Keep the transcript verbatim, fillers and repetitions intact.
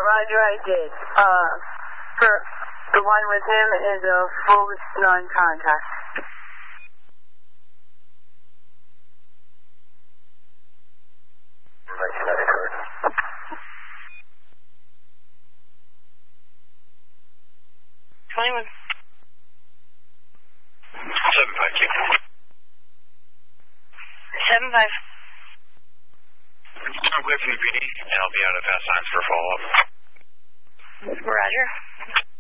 Roger, I did. Uh, for the one with him is a full non-contact. Twenty-one. Seven five two. Seven five. I'm clear from the P D, and I'll be out of fast signs for follow-up. Roger.